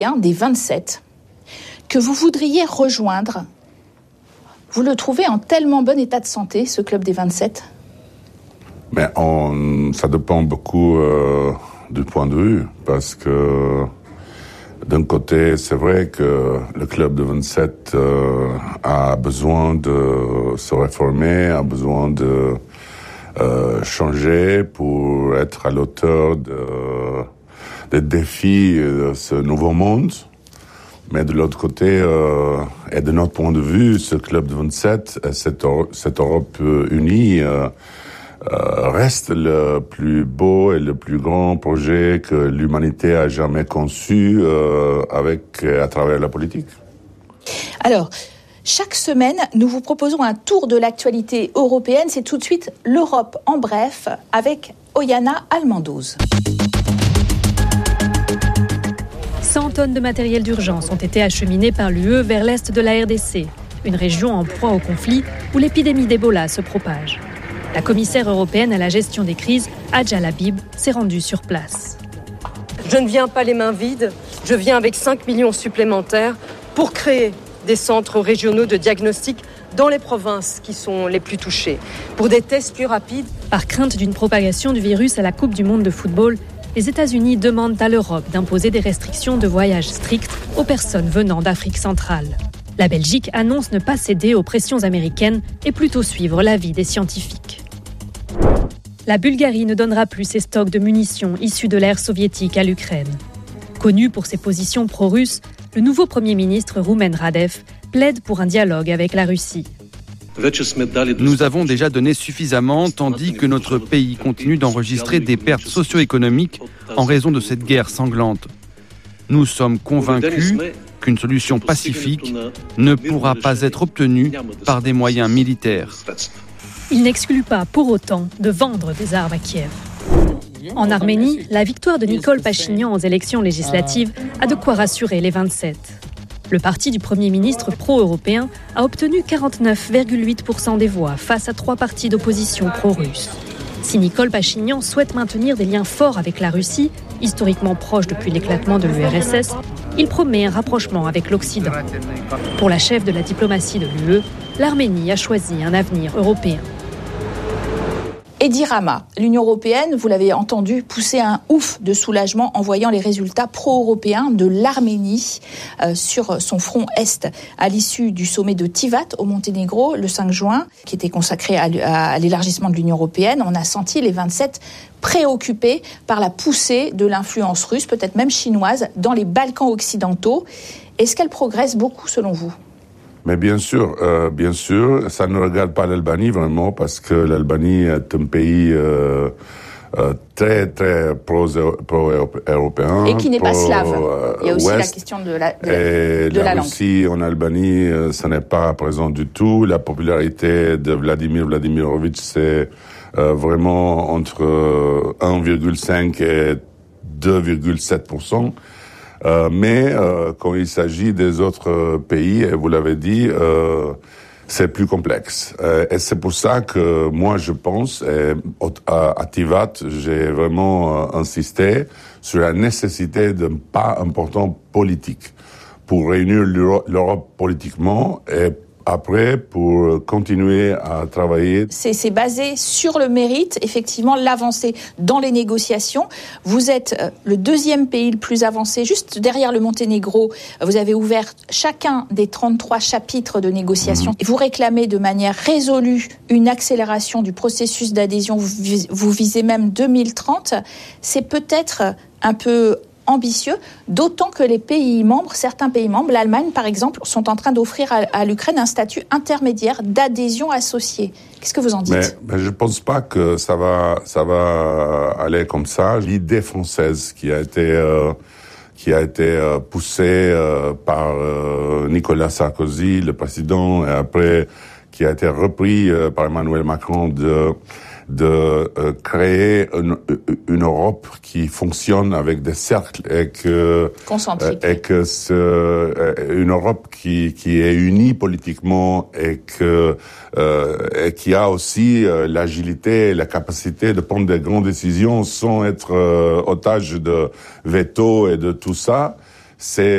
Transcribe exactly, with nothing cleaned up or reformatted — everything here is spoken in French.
des vingt-sept que vous voudriez rejoindre, vous le trouvez en tellement bon état de santé, ce club des vingt-sept ? Mais on, ça dépend beaucoup euh, du point de vue, parce que d'un côté, c'est vrai que le club de vingt-sept euh, a besoin de se réformer, a besoin de euh, changer pour être à l'auteur de, des défis de ce nouveau monde. Mais de l'autre côté, euh, et de notre point de vue, ce club de vingt-sept, cette, cette Europe unie, euh, euh, reste le plus beau et le plus grand projet que l'humanité a jamais conçu euh, avec, à travers la politique. Alors, chaque semaine, nous vous proposons un tour de l'actualité européenne. C'est tout de suite l'Europe en bref avec Oyana Almandoz. cent tonnes de matériel d'urgence ont été acheminées par l'U E vers l'est de la R D C, une région en proie au conflit où l'épidémie d'Ebola se propage. La commissaire européenne à la gestion des crises, Hadja Labib, s'est rendue sur place. Je ne viens pas les mains vides, je viens avec cinq millions supplémentaires pour créer des centres régionaux de diagnostic dans les provinces qui sont les plus touchées, pour des tests plus rapides. Par crainte d'une propagation du virus à la Coupe du monde de football, les États-Unis demandent à l'Europe d'imposer des restrictions de voyage strictes aux personnes venant d'Afrique centrale. La Belgique annonce ne pas céder aux pressions américaines et plutôt suivre l'avis des scientifiques. La Bulgarie ne donnera plus ses stocks de munitions issus de l'ère soviétique à l'Ukraine. Connu pour ses positions pro-russes, le nouveau Premier ministre Rumen Radev plaide pour un dialogue avec la Russie. Nous avons déjà donné suffisamment, tandis que notre pays continue d'enregistrer des pertes socio-économiques en raison de cette guerre sanglante. Nous sommes convaincus qu'une solution pacifique ne pourra pas être obtenue par des moyens militaires. Il n'exclut pas pour autant de vendre des armes à Kiev. En Arménie, la victoire de Nicole Pachinian aux élections législatives a de quoi rassurer les vingt-sept. Le parti du Premier ministre pro-européen a obtenu quarante-neuf virgule huit pour cent des voix face à trois partis d'opposition pro-russes. Si Nicole Pachinian souhaite maintenir des liens forts avec la Russie, historiquement proche depuis l'éclatement de l'U R S S, il promet un rapprochement avec l'Occident. Pour la chef de la diplomatie de l'U E, l'Arménie a choisi un avenir européen. Edi Rama, l'Union européenne, vous l'avez entendu, pousser un ouf de soulagement en voyant les résultats pro-européens de l'Arménie euh, sur son front Est à l'issue du sommet de Tivat au Monténégro le cinq juin, qui était consacré à, à, à l'élargissement de l'Union européenne. On a senti les vingt-sept préoccupés par la poussée de l'influence russe, peut-être même chinoise, dans les Balkans occidentaux. Est-ce qu'elle progresse beaucoup selon vous ? Mais bien sûr, euh, bien sûr, ça ne regarde pas l'Albanie vraiment, parce que l'Albanie est un pays euh, euh, très très pro, pro-européen. Et qui n'est pro, pas slave. Il y a aussi ouest, la question de la, de, et de la, la langue. Russie en Albanie, euh, ça n'est pas présent du tout. La popularité de Vladimir Vladimirovitch, c'est euh, vraiment entre euh, un virgule cinq et deux virgule sept pour cent. Euh, mais euh, quand il s'agit des autres euh, pays, et vous l'avez dit, euh, c'est plus complexe. Euh, et c'est pour ça que moi, je pense, et à, à Tivat, j'ai vraiment euh, insisté sur la nécessité d'un pas important politique pour réunir l'Europe politiquement et après, pour continuer à travailler. C'est, c'est basé sur le mérite, effectivement, l'avancée dans les négociations. Vous êtes le deuxième pays le plus avancé, juste derrière le Monténégro. Vous avez ouvert chacun des trente-trois chapitres de négociations. Mmh. Vous réclamez de manière résolue une accélération du processus d'adhésion. Vous, vous visez même deux mille trente. C'est peut-être un peu ambitieux, d'autant que les pays membres, certains pays membres, l'Allemagne par exemple, sont en train d'offrir à, à l'Ukraine un statut intermédiaire d'adhésion associée. Qu'est-ce que vous en dites ? Mais, mais je ne pense pas que ça va, ça va aller comme ça. L'idée française qui a été, euh, qui a été euh, poussée euh, par euh, Nicolas Sarkozy, le président, et après qui a été repris euh, par Emmanuel Macron de de euh, créer une, une Europe qui fonctionne avec des cercles et que concentrique. et que ce, euh, une Europe qui qui est unie politiquement et que euh, et qui a aussi euh, l'agilité et la capacité de prendre des grandes décisions sans être euh, otage de veto et de tout ça. c'est